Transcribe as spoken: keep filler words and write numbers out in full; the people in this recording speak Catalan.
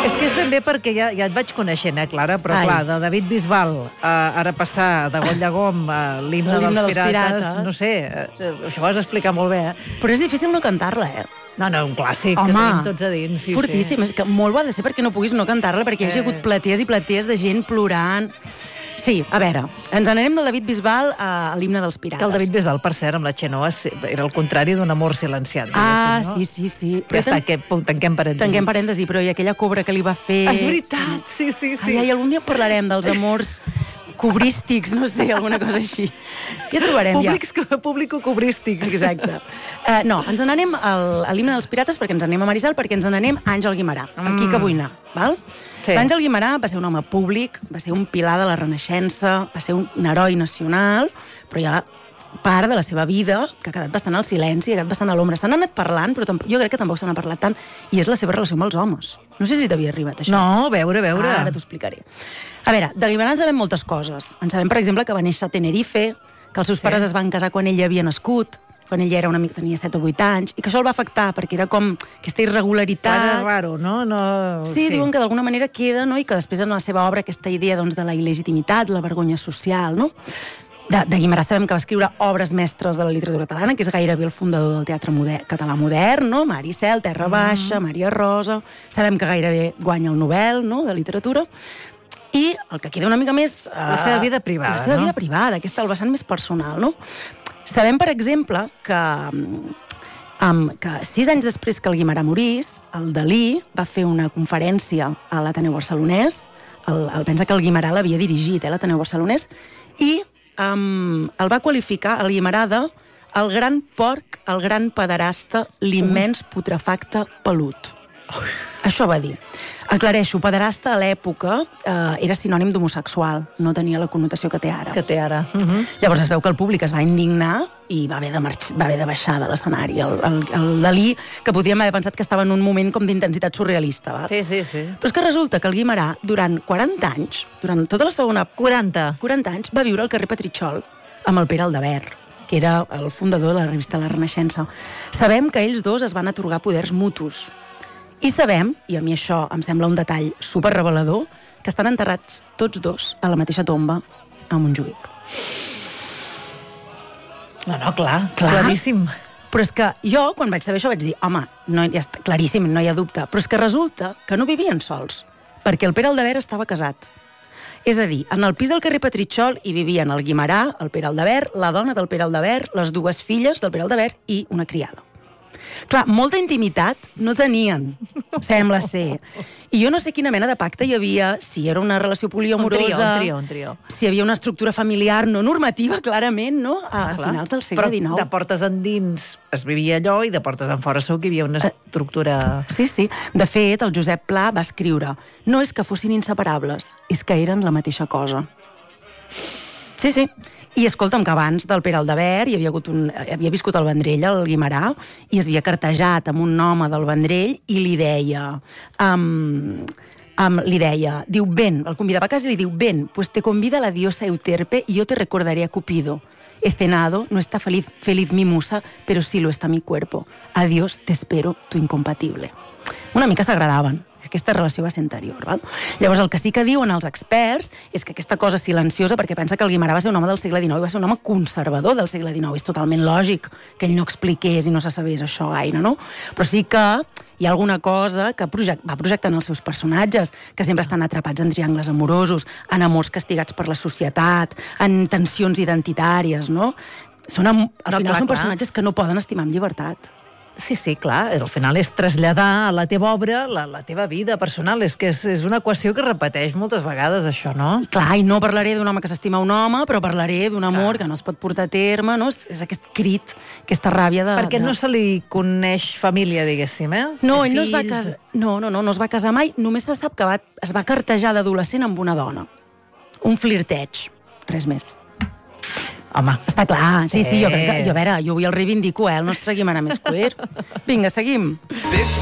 És que és ben bé perquè ja, ja et vaig coneixent, eh, Clara? Però, Ai. clar, de David Bisbal a ara passar de Goll de Gom a l'himne dels, L'himne dels pirates, pirates. no sé, eh, això ho has d'explicar molt bé, eh? Però és difícil no cantar-la, eh? No, no, un clàssic Home, que tenim tots a dins. Sí, fortíssim. Sí. És que molt ho ha de ser perquè no puguis no cantar-la, perquè hi ha Eh. hagut platees i platees de gent plorant. Sí, a veure, ens n'anem del David Bisbal a l'himne dels pirates. Que el David Bisbal, per cert, amb la Xenoa, era el contrari d'un amor silenciat. Ah, no? sí, sí, sí. Ja està, que, tanquem parèntesi. Tanquem parèntesi, però i aquella cobra que li va fer... És veritat, sí, sí, sí. Ai, ai, algun dia parlarem dels amors cobrístics, no sé, alguna cosa així. Ja trobarem, Públics, ja. Público-cobrístics. Exacte. Uh, no, ens n'anem al, a l'himne dels pirates perquè ens n'anem a Marisal, perquè ens n'anem a Àngel Guimerà, mm. aquí que vull anar, val? Sí. L'Àngel Guimerà va ser un home públic, va ser un pilar de la Renaixença, va ser un heroi nacional, però hi ha part de la seva vida que ha quedat bastant al silenci, ha quedat bastant a l'ombra. Se n'ha anat parlant, però tampoc, jo crec que tampoc se n'ha parlat tant, i és la seva relació amb els homes. No sé si t'havia arribat, això. No, a veure, a veure. Ah, ara t'ho explicaré. A veure, de Guimerà en sabem moltes coses. En sabem, per exemple, que va néixer a Tenerife, que els seus Sí. pares es van casar quan ell havia nascut, quan ell era una mica, tenia set o vuit anys, i que això el va afectar, perquè era com aquesta irregularitat... Era raro, no? no Sí, sí, diuen que d'alguna manera queda, no? I que després en la seva obra aquesta idea doncs, de la il·legitimitat, la vergonya social, no? De, de Guimerà sabem que va escriure obres mestres de la literatura catalana, que és gairebé el fundador del teatre moder, català modern, no? Mar i cel, Terra Baixa, mm. Maria Rosa... Sabem que gairebé guanya el Nobel, no?, de literatura. I el que queda una mica més... Uh, La seva vida privada, La seva no? vida privada, aquesta el vessant més personal, no? Sabem, per exemple, que, um, que sis anys després que el Guimerà morís, el Dalí va fer una conferència a l'Ateneu Barcelonès, el, el pensa que el Guimerà l'havia dirigit, eh, l'Ateneu Barcelonès, i um, el va qualificar, el Guimerà, de el gran porc, el gran pederasta, l'immens putrefacte pelut. Això va dir. Aclareixo, pederasta a l'època eh, era sinònim d'homosexual, no tenia la connotació que té ara. Que té ara. Uh -huh. Llavors es veu que el públic es va indignar i va haver de, marx... va haver de baixar de l'escenari. El, el, el Dalí, que podríem haver pensat que estava en un moment com d'intensitat surrealista. Val? Sí, sí, sí. Però és que resulta que el Guimerà, durant quaranta anys, durant tota la segona... quaranta. quaranta anys, va viure al carrer Petritxol amb el Pere Aldebert, que era el fundador de la revista La Renaixença. Sabem que ells dos es van atorgar poders mutus. I sabem, i a mi això em sembla un detall superrevelador, que estan enterrats tots dos a la mateixa tomba a Montjuïc. No, no, clar, Clar. claríssim. Però és que jo, quan vaig saber això, vaig dir, home, no, ja està, claríssim, no hi ha dubte, però és que resulta que no vivien sols, perquè el Pere Aldebert estava casat. És a dir, en el pis del carrer Petritxol hi vivien el Guimerà, el Pere Aldebert, la dona del Pere Aldebert, les dues filles del Pere Aldebert i una criada. Clar, molta intimitat no tenien, sembla ser. I jo no sé quina mena de pacte hi havia, si era una relació poliamorosa... Un trio, un trio, un trio. Si hi havia una estructura familiar no normativa, clarament, no? A, Ah, a clar. finals del segle dinou. Però de portes endins es vivia allò i de portes enfora segur que hi havia una estructura... Sí, sí. De fet, el Josep Pla va escriure no és que fossin inseparables, és que eren la mateixa cosa. Sí, sí. I escolta'm, que abans del Pere Aldebert hi havia, hagut un, havia viscut al Vendrell, el Guimerà, i es havia cartejat amb un home del Vendrell i li deia... Um, um, li deia, diu, ven, el convidava a casa i li diu, ven, pues te convida la diosa Euterpe y yo te recordaré a Cupido. He cenado, no está feliz, feliz mi musa, pero sí lo está mi cuerpo. Adiós, te espero, tu incompatible. Una mica s'agradaven. Aquesta relació va ser anterior. Val? Llavors, el que sí que diuen els experts és que aquesta cosa silenciosa, perquè pensa que el Guimerà va ser un home del segle dinou i va ser un home conservador del segle dinou. És totalment lògic que ell no expliqués i no se sabés això gaire, no? Però sí que hi ha alguna cosa que project, va projectant els seus personatges, que sempre estan atrapats en triangles amorosos, en amors castigats per la societat, en tensions identitàries, no? Són, al No, final clar, són clar. personatges que no poden estimar amb llibertat. Sí, sí, clar, al final és traslladar a la teva obra la, la teva vida personal. És que és, és una equació que repeteix moltes vegades, això, no? Clar, i no parlaré d'un home que s'estima un home, però parlaré d'un amor Clar. que no es pot portar a terme, no? És, és aquest crit, aquesta ràbia de... Perquè de... no se li coneix família, diguéssim, eh? No, Els ell no es va fills- casar... No, no, no, no es va casar mai. Només se sap que va, es va cartejar d'adolescent amb una dona. Un flirteig. Res més. Home, Està clar. Sí, sí, jo Eh. crec que... Jo, a veure, jo avui el reivindico, eh? El nostre Guimerà més queer. Vinga, seguim.